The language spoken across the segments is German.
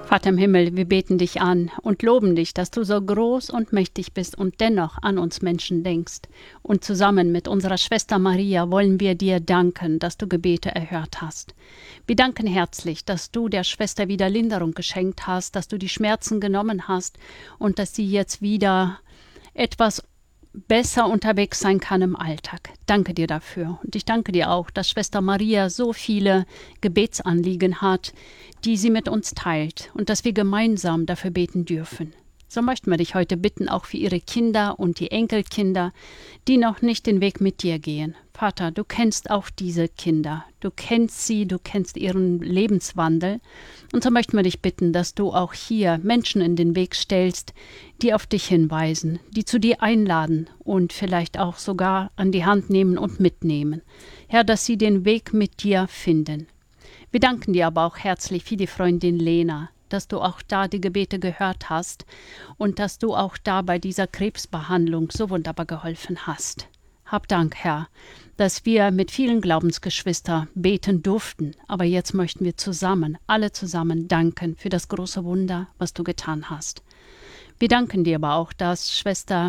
Vater im Himmel, wir beten dich an und loben dich, dass du so groß und mächtig bist und dennoch an uns Menschen denkst. Und zusammen mit unserer Schwester Maria wollen wir dir danken, dass du Gebete erhört hast. Wir danken herzlich, dass du der Schwester wieder Linderung geschenkt hast, dass du die Schmerzen genommen hast und dass sie jetzt wieder etwas besser unterwegs sein kann im Alltag. Danke dir dafür. Und ich danke dir auch, dass Schwester Maria so viele Gebetsanliegen hat, die sie mit uns teilt und dass wir gemeinsam dafür beten dürfen. So möchten wir dich heute bitten, auch für ihre Kinder und die Enkelkinder, die noch nicht den Weg mit dir gehen. Vater, du kennst auch diese Kinder. Du kennst sie, du kennst ihren Lebenswandel. Und so möchten wir dich bitten, dass du auch hier Menschen in den Weg stellst, die auf dich hinweisen, die zu dir einladen und vielleicht auch sogar an die Hand nehmen und mitnehmen. Herr, dass sie den Weg mit dir finden. Wir danken dir aber auch herzlich für die Freundin Lena, dass du auch da die Gebete gehört hast und dass du auch da bei dieser Krebsbehandlung so wunderbar geholfen hast. Hab Dank, Herr, dass wir mit vielen Glaubensgeschwistern beten durften, aber jetzt möchten wir zusammen, alle zusammen danken für das große Wunder, was du getan hast. Wir danken dir aber auch, dass Schwester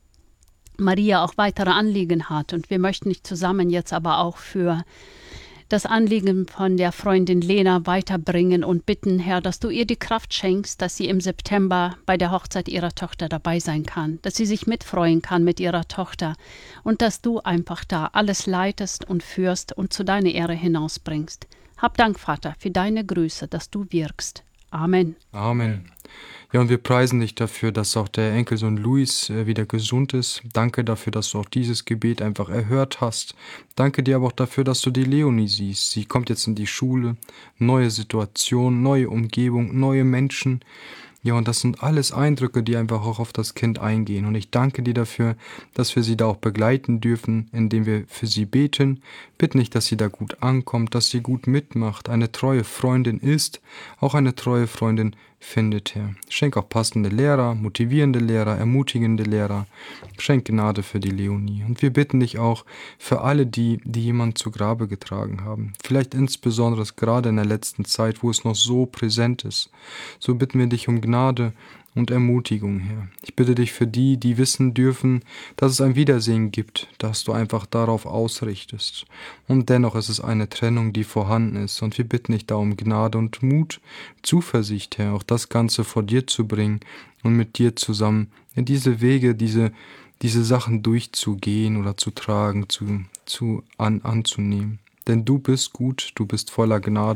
Maria auch weitere Anliegen hat und wir möchten dich zusammen jetzt aber auch für das Anliegen von der Freundin Lena weiterbringen und bitten, Herr, dass du ihr die Kraft schenkst, dass sie im September bei der Hochzeit ihrer Tochter dabei sein kann, dass sie sich mitfreuen kann mit ihrer Tochter und dass du einfach da alles leitest und führst und zu deiner Ehre hinausbringst. Hab Dank, Vater, für deine Grüße, dass du wirkst. Amen. Amen. Ja, und wir preisen dich dafür, dass auch der Enkelsohn Luis wieder gesund ist. Danke dafür, dass du auch dieses Gebet einfach erhört hast. Danke dir aber auch dafür, dass du die Leonie siehst. Sie kommt jetzt in die Schule, neue Situation, neue Umgebung, neue Menschen. Ja, und das sind alles Eindrücke, die einfach auch auf das Kind eingehen. Und ich danke dir dafür, dass wir sie da auch begleiten dürfen, indem wir für sie beten. Bitte nicht, dass sie da gut ankommt, dass sie gut mitmacht, eine treue Freundin ist, auch eine treue Freundin findet, Herr. Schenk auch passende Lehrer, motivierende Lehrer, ermutigende Lehrer. Schenk Gnade für die Leonie. Und wir bitten dich auch für alle, die jemanden zu Grabe getragen haben. Vielleicht insbesondere gerade in der letzten Zeit, wo es noch so präsent ist. So bitten wir dich um Gnade und Ermutigung, Herr. Ich bitte dich für die wissen dürfen, dass es ein Wiedersehen gibt, dass du einfach darauf ausrichtest. Und dennoch ist es eine Trennung, die vorhanden ist. Und wir bitten dich da um Gnade und Mut, Zuversicht, Herr, auch das Ganze vor dir zu bringen und mit dir zusammen in diese Wege, diese Sachen durchzugehen oder zu tragen, anzunehmen. Denn du bist gut, du bist voller Gnade.